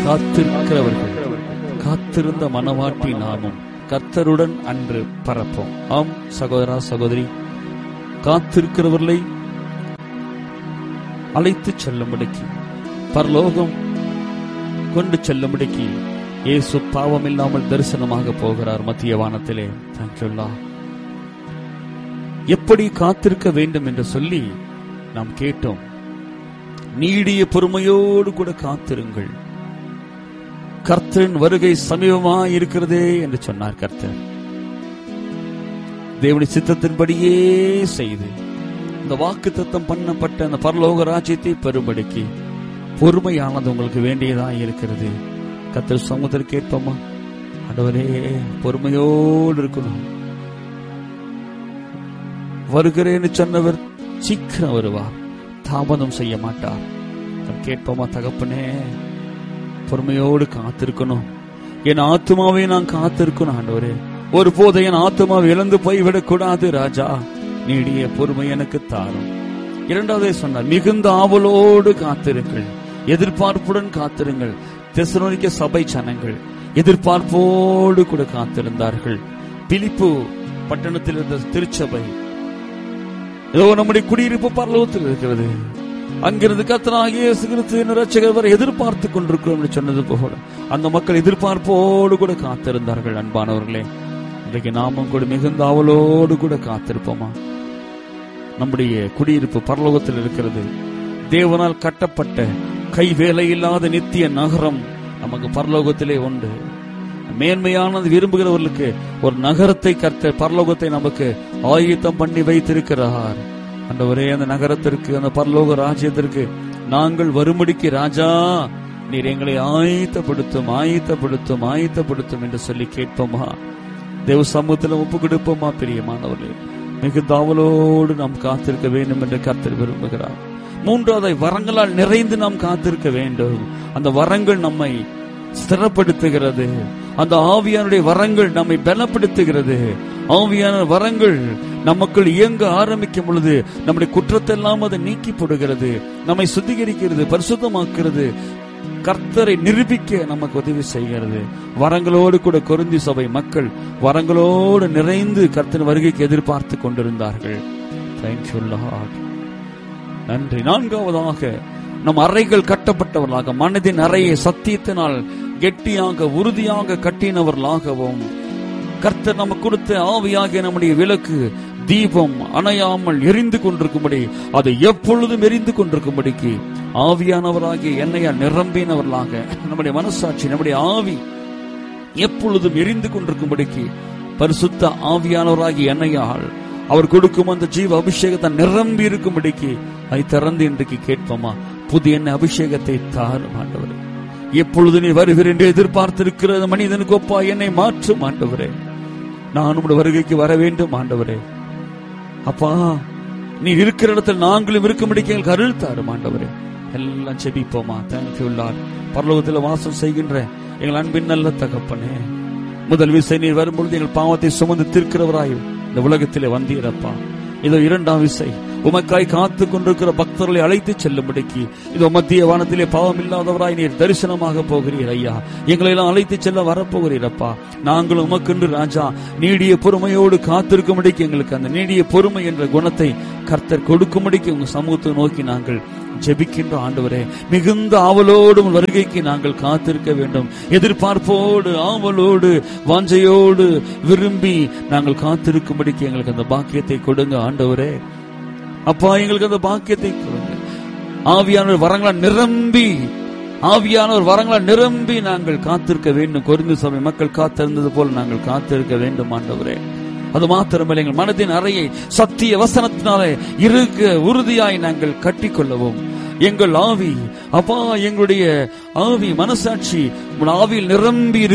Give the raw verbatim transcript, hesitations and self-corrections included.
காத்திருக்கிறவர்கள் காத்திருந்த மனவாட்டி நாமும் கர்த்தருடன் அன்று பரப்போம். ஆம் சகோதரா சகோதரி, காத்திருக்கிறவர்களை அழைத்து செல்லும்படிக்கு, பரலோகம் கொண்டு செல்லும்படிக்கு இயேசு பாவம் இல்லாமல் தரிசனமாக போகிறார் மத்திய வானத்திலே. தேங்க்யூல்லா. எப்படி காத்திருக்க வேண்டும் என்று சொல்லி நாம் கேட்டோம். நீடிய பொறுமையோடு கூட காத்திருங்கள், கர்த்தரின் வருகை சமீபமாய் இருக்கிறதே என்று சொன்னார். கர்த்தர் தேவனுடைய சித்தத்தின்படியே செய்து இந்த வாக்குத்தத்தம் பண்ணப்பட்ட அந்த பரலோக ராஜ்யத்தை பெறும்படிக்கு பொறுமையானது உங்களுக்கு வேண்டியதாக இருக்கிறது. கர்த்தர் சமூகத்தில் கேட்போமா? ஆண்டவரே, பொறுமையோடு இருக்கணும். வருகிறேன்னு சொன்னவர் சீக்கிரம் வருவார், தாமதம் செய்ய மாட்டார். கேட்போமா? தகப்பனே, பொறுமையோடு காத்திருக்கணும். என் ஆத்துமாவை நான் காத்திருக்கணும் ஆண்டவரே. ஒரு போதை என் ஆத்துமாவை இழந்து போய்விடக் கூடாது ராஜா, நீடிய பொறுமை எனக்கு தாரும். இரண்டாவதே சொன்னார், மிகுந்த ஆவலோடு காத்திருங்கள், எதிர்பார்ப்புடன் காத்திருங்கள். தெசலோனிக்க சபை ஜனங்கள் எதிர்பார்ப்போடு கூட காத்திருந்தார்கள். பிலிப்பு பட்டணத்தில் இருந்த திருச்சபை, ஏதோ நம்முடைய குடியிருப்பு பரலோகத்தில் இருக்கிறது, அங்கிருந்து கர்த்தராகிய இயேசு கிறிஸ்து இரட்சகர் வரை எதிர்பார்த்து கொண்டிருக்கிறோம் என்று சொன்னது போல அந்த மக்கள் எதிர்பார்ப்போடு கூட காத்திருந்தார்கள். அன்பானவர்களே, இன்றைக்கு நாமும் கூட மிகுந்த ஆவலோடு கூட காத்திருப்போமா? நம்முடைய குடியிருப்பு பரலோகத்தில் இருக்கிறது. தேவனால் கட்டப்பட்ட கைவேலை இல்லாத நித்திய நகரம் நமக்கு பரலோகத்திலே உண்டு. மேன்மையானது விரும்புகிறவர்களுக்கு ஒரு நகரத்தை கர்த்தர் பரலோகத்தை நமக்கு ஆயத்தம் பண்ணி வைத்திருக்கிறார். ஆண்டவரே, அந்த நகரத்திற்கு, அந்த பரலோக ராஜ்யத்திற்கு நாங்கள் வரும்படிக்கு ராஜா நீர் எங்களை ஆயத்தப்படுத்தும் ஆயத்தப்படுத்தும் ஆயத்தப்படுத்தும் என்று சொல்லி கேட்போமா? தேவ சமூகத்தில் ஒப்பு கொடுப்போமா? பிரியமானவர்களே, மிக தாவலோடு நாம் காத்திருக்க வேண்டும் என்று கர்த்தர் விரும்புகிறார். மூன்றாவது, வரங்களால் நிறைந்து நாம் காத்திருக்க வேண்டும். அந்த வரங்கள் நம்மை ஸ்திரப்படுத்துகிறது. அந்த ஆவியானுடைய வரங்கள் நம்மை பலப்படுத்துகிறது. ஆவியான வரங்கள் நமக்குள் இயங்க ஆரம்பிக்கும் பொழுது நம்முடைய குற்றத்தை எல்லாம் அதை நீக்கி போடுகிறது, நம்மை சுத்திகரிக்கிறது, பரிசுத்தமாக்குறது, கர்த்தரை நிரூபிக்க நமக்கு உதவி செய்கிறது. வரங்களோடு கூட கொரிந்தி சபை மக்கள் வரங்களோடு நிறைந்து கர்த்தர் வருகைக்கு எதிர்பார்த்து கொண்டிருந்தார்கள். தேங்க்யூ லார்ட், நன்றி. நான்காவதாக, நம் அறைகள் கட்டப்பட்டவர்களாக, மனதின் அறையை சத்தியத்தினால் கெட்டியாக உறுதியாக கட்டினவர்களாகவும், கர்த்தர் நமக்கு கொடுத்த ஆவியாகிய நம்முடைய விளக்கு தீபம் அணையாமல் எரிந்து கொண்டிருக்கும்படி, அது எப்பொழுதும் எரிந்து கொண்டிருக்கும்படிக்கு ஆவியானவராகிய எண்ணெயால் நிரம்பினவர்களாக, நம்முடைய மனசாட்சி நம்முடைய ஆவி எப்பொழுதும் எரிந்து கொண்டிருக்கும்படிக்கு பரிசுத்த ஆவியானவராகிய எண்ணெயால் அவர் கொடுக்கும் அந்த ஜீவ அபிஷேகத்தை நிரம்பி இருக்கும்படிக்கு அதை திறந்து இன்றைக்கு கேட்போமா? புதிய எண்ணெய் அபிஷேகத்தை தாரும் ஆண்டவரே. எப்பொழுது நீ வருகிறேன் என்று எதிர்பார்த்திருக்கிற மனிதனுக்கு ஒப்பா என்னை மாற்றும் ஆண்டவரே. நான் உம்முடைய வருகைக்கு வர வேண்டும் ஆண்டவரே. அப்பா, நீ இருக்கிற இடத்தில் நாங்களும் இருக்கும்படிக்கு எங்களுக்கு அருள் தாரும் ஆண்டவரே. எல்லாம் செபிப்போமா? Thank you Lord. பரலோகத்தில் வாசம் செய்கின்ற எங்கள் அன்பின் நல்ல தகப்பனே, முதல் விசை நீர் வரும்பொழுது எங்கள் பாவத்தை சுமந்து தீர்க்கிறவராய் இந்த உலகத்திலே வந்தீரப்பா. இதோ இரண்டாம் விசை உமக்காய் காத்து கொண்டிருக்கிற பக்தர்களை அழைத்து செல்லும்படிக்கு இதோ மத்திய வானத்திலே பாவம் இல்லாதவராய் நீர் தரிசனமாக போகிறீர் ஐயா. எங்களை எல்லாம் அழைத்து செல்ல வரப்போகிறீரப்பா. நாங்களும் உமக்கென்று ராஜா நீடிய பொறுமையோடு காத்திருக்கும்படிக்கு எங்களுக்கு அந்த நீடிய பொறுமை என்ற குணத்தை கர்த்தர் கொடுக்கும்படிக்கு உங்க சமூகத்தை நோக்கி நாங்கள் ஜெபிக்கின்ற ஆண்டவரே, மிகுந்த ஆவலோடு வருகைக்கு நாங்கள் காத்திருக்க வேண்டும். எதிர்பார்ப்போடு ஆவலோடு வாஞ்சையோடு விரும்பி நாங்கள் காத்திருக்கும்படிக்கு எங்களுக்கு அந்த பாக்கியத்தை கொடுங்க ஆண்டவரே. அப்பா, எங்களுக்கு அந்த பாக்கியத்தை கொடுங்க. ஆவியானவர் வரங்களால் நிரம்பி ஆவியானவர் வரங்களால் நிரம்பி நாங்கள் காத்திருக்க வேண்டும். கொரிந்து சபை மக்கள் காத்திருந்தது போல நாங்கள் காத்திருக்க வேண்டும் ஆண்டவரே. அது மாத்திரமல்ல, எங்கள் மனதின் அறையை சத்திய வசனத்தினாலே இருக்க உறுதியாய் நாங்கள் கட்டிக்கொள்ளவும், எங்கள் ஆவி அப்பா, எங்களுடைய ஆவி மனசாட்சி ஆவியில் நிரம்பி